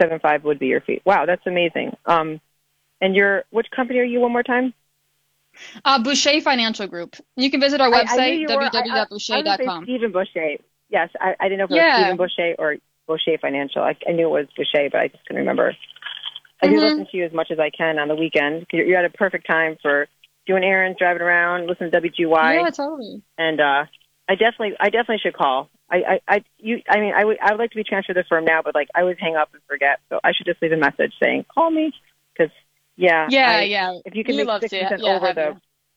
$275 would be your fee. Wow, that's amazing. And which company are you one more time? Boucher Financial Group. You can visit our website, www.boucher.com. Stephen Boucher. Yes, I didn't know if it was Stephen Boucher or Boucher Financial. I knew it was Boucher, but I just couldn't remember. I do listen to you as much as I can on the weekend. You're at a perfect time for doing errands, driving around, listening to WGY. Yeah, totally. And I definitely should call. I would like to be transferred to the firm now, but like I always hang up and forget. So I should just leave a message saying, call me. Because, yeah. If you can make 6% over the...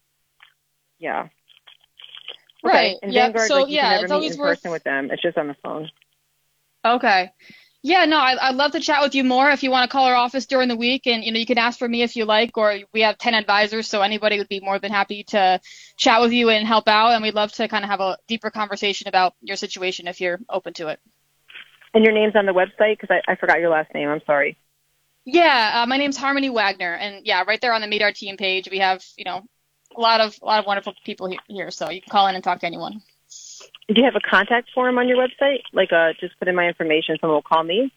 Yeah. Right. Okay. And Vanguard, so, you can never it's meet always in worth... person with them. It's just on the phone. Okay. Yeah, no, I'd love to chat with you more if you want to call our office during the week. And, you can ask for me if you like, or we have 10 advisors, so anybody would be more than happy to chat with you and help out. And we'd love to kind of have a deeper conversation about your situation if you're open to it. And your name's on the website? Because I forgot your last name. I'm sorry. Yeah, my name's Harmony Wagner. And, yeah, right there on the Meet Our Team page, we have, a lot of wonderful people here, so you can call in and talk to anyone. Do you have a contact form on your website? Like, just put in my information, someone will call me?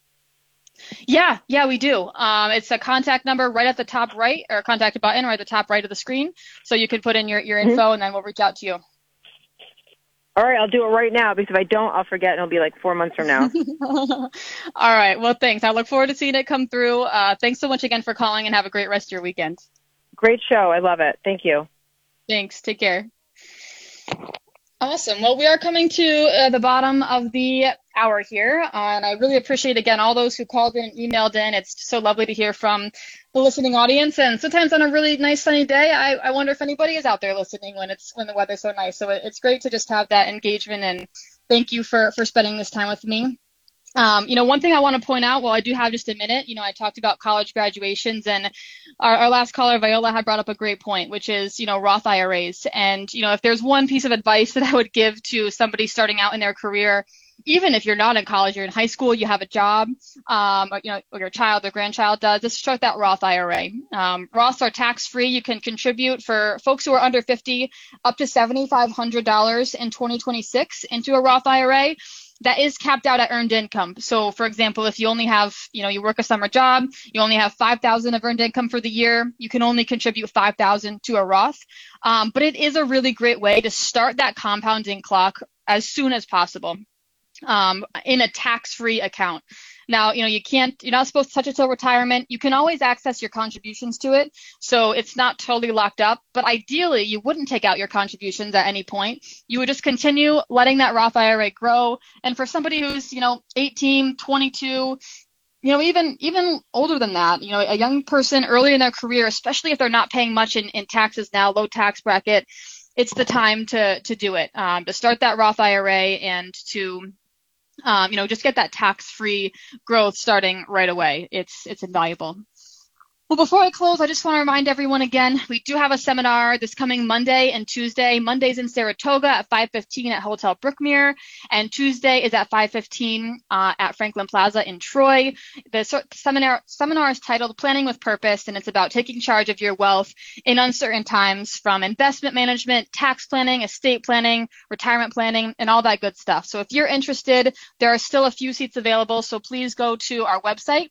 Yeah, we do. It's a contact number right at the top right, or a contact button right at the top right of the screen. So you can put in your info, and then we'll reach out to you. All right, I'll do it right now, because if I don't, I'll forget, and it'll be like 4 months from now. All right, well, thanks. I look forward to seeing it come through. Thanks so much again for calling, and have a great rest of your weekend. Great show. I love it. Thank you. Thanks. Take care. Awesome. Well, we are coming to the bottom of the hour here, and I really appreciate, again, all those who called in, emailed in. It's so lovely to hear from the listening audience, and sometimes on a really nice sunny day, I wonder if anybody is out there listening when the weather's so nice. So it's great to just have that engagement, and thank you for spending this time with me. One thing I want to point out, while I do have just a minute, I talked about college graduations, and our last caller, Viola, had brought up a great point, which is, Roth IRAs. And, if there's one piece of advice that I would give to somebody starting out in their career, even if you're not in college, you're in high school, you have a job, or your child or grandchild does, just start that Roth IRA. Roths are tax-free. You can contribute, for folks who are under 50, up to $7,500 in 2026 into a Roth IRA. That is capped out at earned income. So, for example, if you only have, you work a summer job, you only have $5,000 of earned income for the year, you can only contribute $5,000 to a Roth. But it is a really great way to start that compounding clock as soon as possible in a tax-free account. Now, you're not supposed to touch it till retirement. You can always access your contributions to it, so it's not totally locked up. But ideally, you wouldn't take out your contributions at any point. You would just continue letting that Roth IRA grow. And for somebody who's, 18, 22, even older than that, a young person early in their career, especially if they're not paying much in taxes now, low tax bracket, it's the time to do it, to start that Roth IRA and to just get that tax-free growth starting right away. It's invaluable. Well, before I close, I just want to remind everyone again, we do have a seminar this coming Monday and Tuesday. Monday's in Saratoga at 5:15 at Hotel Brookmere, and Tuesday is at 5:15 at Franklin Plaza in Troy. The seminar is titled Planning with Purpose, and it's about taking charge of your wealth in uncertain times, from investment management, tax planning, estate planning, retirement planning, and all that good stuff. So if you're interested, there are still a few seats available, so please go to our website,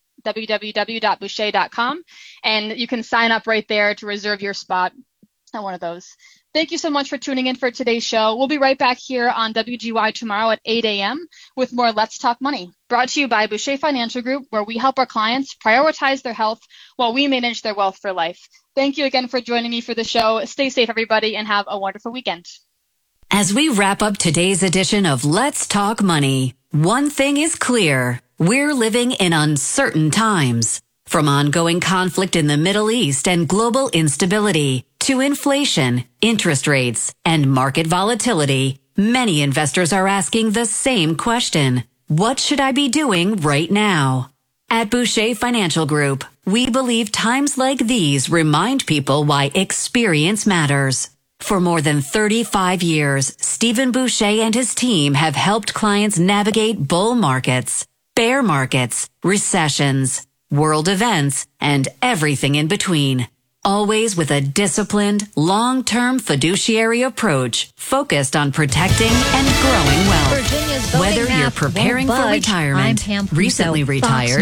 www.boucher.com, and you can sign up right there to reserve your spot at one of those. Thank you so much for tuning in for today's show. We'll be right back here on WGY tomorrow at 8 a.m. with more Let's Talk Money, brought to you by Boucher Financial Group, where we help our clients prioritize their health while we manage their wealth for life. Thank you again for joining me for the show. Stay safe, everybody, and have a wonderful weekend. As we wrap up today's edition of Let's Talk Money, one thing is clear. We're living in uncertain times. From ongoing conflict in the Middle East and global instability to inflation, interest rates, and market volatility, many investors are asking the same question. What should I be doing right now? At Boucher Financial Group, we believe times like these remind people why experience matters. For more than 35 years, Stephen Boucher and his team have helped clients navigate bull markets, bear markets, recessions, world events, and everything in between. Always with a disciplined, long-term fiduciary approach focused on protecting and growing wealth. Whether you're preparing for retirement, recently retired,